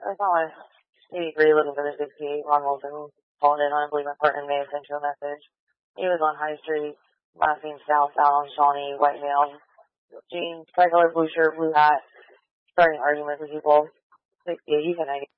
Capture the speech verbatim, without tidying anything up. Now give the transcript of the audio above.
I saw my eighty-three looking for the sixty-eight. Ron Wilson called in on. I believe my partner may have sent you a message. He was on High Street, last name South, out on Shawnee, white male, jeans, tricolor, blue shirt, blue hat, starting arguments with people. sixty-eight, he's a ninety.